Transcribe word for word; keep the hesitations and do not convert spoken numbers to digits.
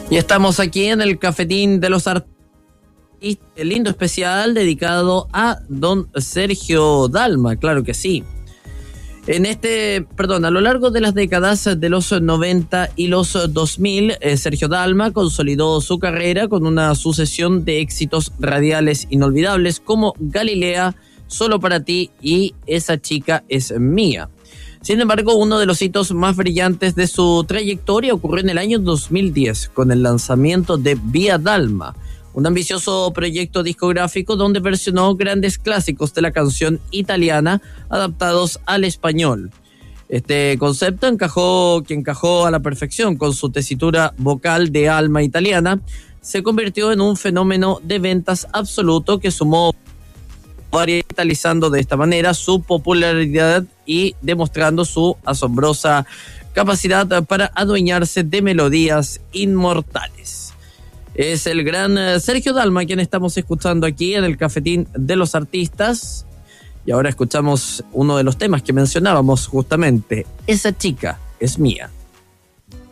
Y estamos aquí en el Cafetín de los Artistas, el lindo especial dedicado a don Sergio Dalma, claro que sí. En este, perdón, a lo largo de las décadas de los noventa y los dos mil, eh, Sergio Dalma consolidó su carrera con una sucesión de éxitos radiales inolvidables como Galilea, Solo para ti y Esa chica es mía. Sin embargo, uno de los hitos más brillantes de su trayectoria ocurrió en el año dos mil diez con el lanzamiento de Vía Dalma, un ambicioso proyecto discográfico donde versionó grandes clásicos de la canción italiana adaptados al español. Este concepto encajó, que encajó a la perfección con su tesitura vocal de alma italiana, se convirtió en un fenómeno de ventas absoluto que sumó, varietalizando de esta manera su popularidad y demostrando su asombrosa capacidad para adueñarse de melodías inmortales. Es el gran Sergio Dalma quien estamos escuchando aquí en el Cafetín de los Artistas. Y ahora escuchamos uno de los temas que mencionábamos justamente, Esa chica es mía.